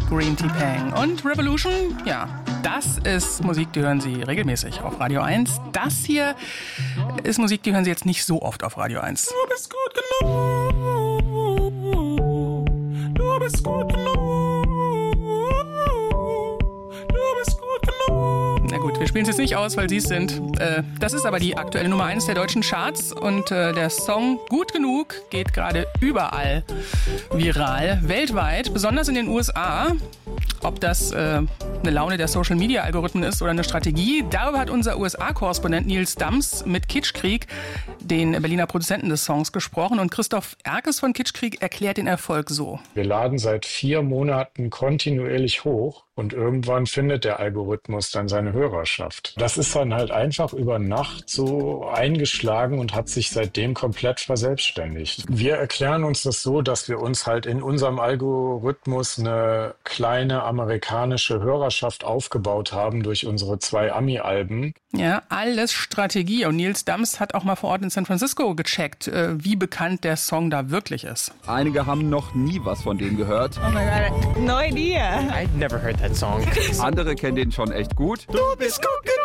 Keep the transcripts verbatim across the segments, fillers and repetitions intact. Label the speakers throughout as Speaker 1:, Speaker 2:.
Speaker 1: Green Tea Pang. Und Revolution, ja, das ist Musik, die hören Sie regelmäßig auf Radio eins. Das hier ist Musik, die hören Sie jetzt nicht so oft auf Radio eins.
Speaker 2: Du bist gut genug. Du bist gut genug. Du bist gut genug.
Speaker 1: Na gut, wir spielen es jetzt nicht aus, weil Sie es sind. Äh, das ist aber die aktuelle Nummer eins der deutschen Charts. Und äh, der Song Gut Genug geht gerade überall viral, weltweit, besonders in den U S A. Ob das äh, eine Laune der Social-Media-Algorithmen ist oder eine Strategie, darüber hat unser U S A-Korrespondent Nils Dams mit Kitschkrieg, den Berliner Produzenten des Songs, gesprochen. Und Christoph Erkes von Kitschkrieg erklärt den Erfolg so.
Speaker 3: Wir laden seit vier Monaten kontinuierlich hoch und irgendwann findet der Algorithmus dann seine Hörerschaft. Das ist dann halt einfach über Nacht so eingeschlagen und hat sich seitdem komplett verselbstständigt. Wir erklären uns das so, dass wir uns halt in unserem Algorithmus eine kleine amerikanische Hörerschaft aufgebaut haben durch unsere zwei Ami-Alben.
Speaker 1: Ja, alles Strategie. Und Nils Dams hat auch mal vor Ort in San Francisco gecheckt, äh, wie bekannt der Song da wirklich ist.
Speaker 4: Einige haben noch nie was von dem gehört.
Speaker 5: Oh my God, no idea.
Speaker 6: I've never heard that song.
Speaker 4: Andere kennen den schon echt gut.
Speaker 2: Du bist gut genug.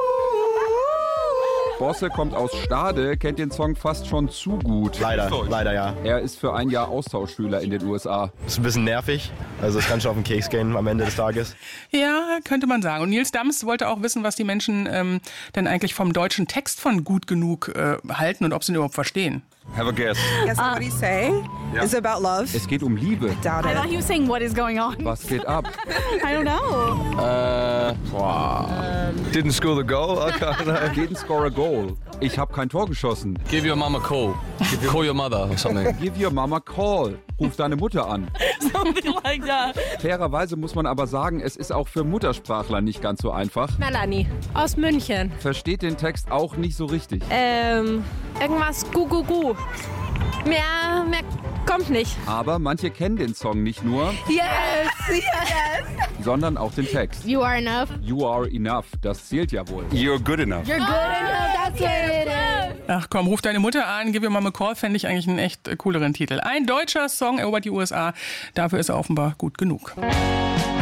Speaker 4: Bosse kommt aus Stade, kennt den Song fast schon zu gut.
Speaker 6: Leider, leider ja.
Speaker 4: Er ist für ein Jahr Austauschschüler in den U S A.
Speaker 6: Ist ein bisschen nervig. Also es kann schon auf den Keks gehen am Ende des Tages.
Speaker 1: Ja, könnte man sagen. Und Nils Dams wollte auch wissen, was die Menschen ähm, denn eigentlich vom deutschen Text von Gut Genug äh, halten und ob sie ihn überhaupt verstehen.
Speaker 4: Have a guess.
Speaker 5: Guess what he's saying
Speaker 4: Yeah.
Speaker 5: is about love.
Speaker 4: Es geht um Liebe.
Speaker 5: Doubt
Speaker 7: I thought
Speaker 5: it.
Speaker 7: he was saying what is going on.
Speaker 4: Was geht ab?
Speaker 7: I don't know.
Speaker 8: Uh, wow. Didn't score the goal? Okay.
Speaker 4: Didn't score a goal. Ich habe kein Tor geschossen.
Speaker 8: Give your mom a call. Call your mother or something.
Speaker 4: Give your mama a call. Ruf deine Mutter an.
Speaker 7: Something like that.
Speaker 4: Fairerweise muss man aber sagen, es ist auch für Muttersprachler nicht ganz so einfach.
Speaker 7: Melanie aus München.
Speaker 4: Versteht den Text auch nicht so richtig.
Speaker 7: Ähm, irgendwas gu gu gu. Mehr, mehr kommt nicht.
Speaker 4: Aber manche kennen den Song nicht nur,
Speaker 7: Yes, yes.
Speaker 4: sondern auch den Text.
Speaker 7: You are enough.
Speaker 4: You are enough. Das zählt ja wohl.
Speaker 8: You're good enough.
Speaker 7: You're good enough. That's what it is.
Speaker 1: Ach komm, ruf deine Mutter an, give your mom a call, fände ich eigentlich einen echt cooleren Titel. Ein deutscher Song erobert die U S A, dafür ist er offenbar gut genug.